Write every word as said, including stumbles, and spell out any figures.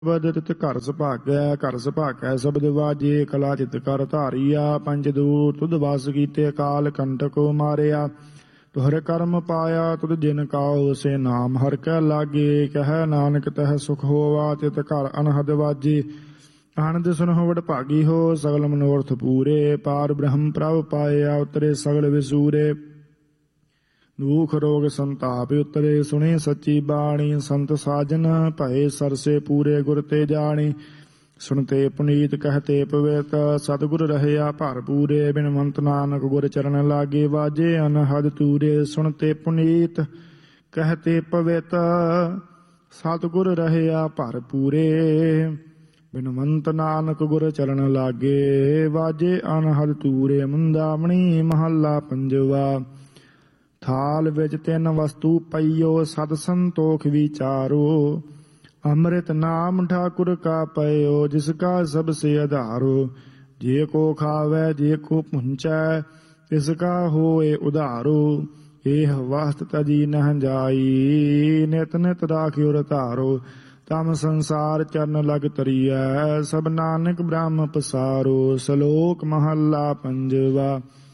ਬਦ ਤਿਤ ਘਰ ਸੁਭਾਗੈ ਘਰ ਸੁਭਾਗੈ ਸ਼ਬਦ ਵਾਜੇ ਕਲਾ ਚਿਤ ਕਰ ਧਾਰੀਆ ਪੰਜ ਦੂਤ ਤੁਧ ਵਾਸ ਕੀਤੇ ਕਾਲ ਕੰਟਕ ਮਾਰਿਆ ਤੁਹਰ ਕਰਮ ਪਾਇਆ ਤੁਧ ਜਿਨ ਕਾਉ ਸੇ ਨਾਮ ਹਰ ਕੈ ਲਾਗੇ ਕਹਿ ਨਾਨਕ ਤਹ ਸੁਖ ਹੋਵਾ ਤਿਤ ਘਰ ਅਨਹਦ ਵਾਜੇ ਆਨੰਦ ਸੁਨਹੁ ਵਡ ਭਾਗੀ ਹੋ ਸਗਲ ਮਨੋਰਥ ਪੂਰੇ ਪਾਰ ਬ੍ਰਹਮ ਪ੍ਰਭ ਪਾਇਆ ਉਤਰੇ ਸਗਲ ਵਿਸੂਰੇ ਦੁਖ ਰੋਗ ਸੰਤਾਪ ਉਤਰੇ ਸੁਣੇ ਸੱਚੀ ਬਾਣੀ ਸੰਤ ਸਾਜਨ ਭਏ ਸਰਸੇ ਪੂਰੇ ਗੁਰ ਤੇ ਜਾਣੀ ਸੁਣਤੇ ਪੁਨੀਤ ਕਹਤੇ ਪਵਿੱਤ ਸਤਿਗੁਰ ਰਹਿਆ ਭਰ ਪੂਰੇ ਬਿਨਵੰਤ ਨਾਨਕ ਗੁਰ ਚਰਨ ਲਾਗੇ ਵਾਜੇ ਅਨਹਦ ਤੂਰੇ ਸੁਣਤੇ ਪੁਨੀਤ ਕਹਤੇ ਪਵਿੱਤ ਸਤਿਗੁਰ ਰਹਿਆ ਭਰ ਪੂਰੇ ਬਿਨਵੰਤ ਨਾਨਕ ਗੁਰ ਚਰਨ ਲਾਗੇ ਵਾਜੇ ਅਨਹਦ ਤੂਰੇ ਮੁੰਦਾਵਣੀ ਮਹੱਲਾ ਪੰਜਵਾ ਥਾਲ ਵਿੱਚ ਤਿੰਨ ਵਸਤੂ ਪਈਓ ਸਤ ਸੰਤੋਖ ਵਿਚਾਰੋ ਅੰਮ੍ਰਿਤ ਨਾਮ ਠਾਕੁਰ ਕਾ ਪਇਓ ਜਿਸ ਕਾ ਸਭ ਸੇ ਆਧਾਰੋ ਜੇ ਕੋ ਖਾਵੈ ਜੇ ਕੋ ਪੁੰਚੈ ਤਿਸ ਕਾ ਹੋਏ ਉਧਾਰੋ ਇਹ ਵਸਤ ਤਜੀ ਨਹ ਜਾਈ ਨਿਤ ਨਿਤ ਰਾਖਿਓ ਰਤਾਰੋ ਤਮ ਸੰਸਾਰ ਚਰਨ ਲਗ ਤਰੀਐ ਸਭ ਨਾਨਕ ਬ੍ਰਹਮ ਪਸਾਰੋ ਸ਼ਲੋਕ ਮਹੱਲਾ ਪੰਜਵਾ